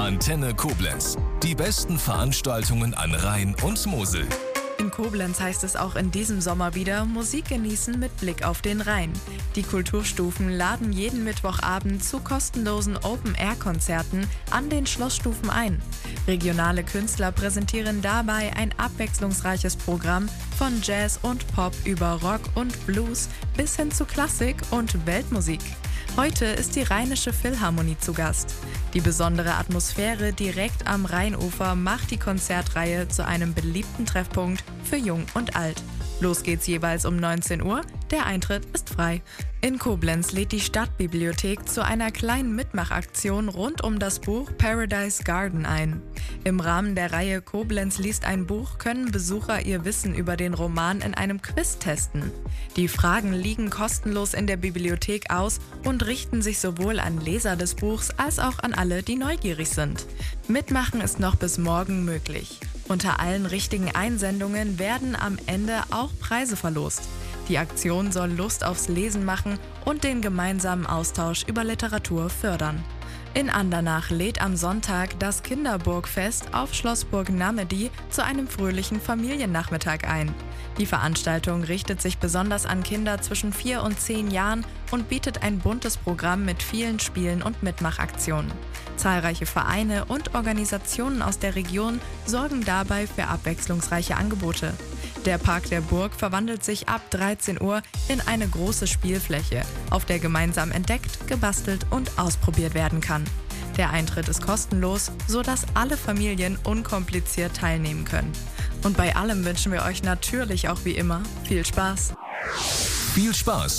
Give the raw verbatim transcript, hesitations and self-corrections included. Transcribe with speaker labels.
Speaker 1: Antenne Koblenz. Die besten Veranstaltungen an Rhein und Mosel.
Speaker 2: In Koblenz heißt es auch in diesem Sommer wieder Musik genießen mit Blick auf den Rhein. Die Kulturstufen laden jeden Mittwochabend zu kostenlosen Open-Air-Konzerten an den Schlossstufen ein. Regionale Künstler präsentieren dabei ein abwechslungsreiches Programm von Jazz und Pop über Rock und Blues bis hin zu Klassik und Weltmusik. Heute ist die Rheinische Philharmonie zu Gast. Die besondere Atmosphäre direkt am Rheinufer macht die Konzertreihe zu einem beliebten Treffpunkt für Jung und Alt. Los geht's jeweils um neunzehn Uhr, der Eintritt ist frei. In Koblenz lädt die Stadtbibliothek zu einer kleinen Mitmachaktion rund um das Buch Paradise Garden ein. Im Rahmen der Reihe Koblenz liest ein Buch können Besucher ihr Wissen über den Roman in einem Quiz testen. Die Fragen liegen kostenlos in der Bibliothek aus und richten sich sowohl an Leser des Buchs als auch an alle, die neugierig sind. Mitmachen ist noch bis morgen möglich. Unter allen richtigen Einsendungen werden am Ende auch Preise verlost. Die Aktion soll Lust aufs Lesen machen und den gemeinsamen Austausch über Literatur fördern. In Andernach lädt am Sonntag das Kinderburgfest auf Schlossburg Namedy zu einem fröhlichen Familiennachmittag ein. Die Veranstaltung richtet sich besonders an Kinder zwischen vier und zehn Jahren und bietet ein buntes Programm mit vielen Spielen und Mitmachaktionen. Zahlreiche Vereine und Organisationen aus der Region sorgen dabei für abwechslungsreiche Angebote. Der Park der Burg verwandelt sich ab dreizehn Uhr in eine große Spielfläche, auf der gemeinsam entdeckt, gebastelt und ausprobiert werden kann. Der Eintritt ist kostenlos, sodass alle Familien unkompliziert teilnehmen können. Und bei allem wünschen wir euch natürlich auch wie immer viel Spaß.
Speaker 1: Viel Spaß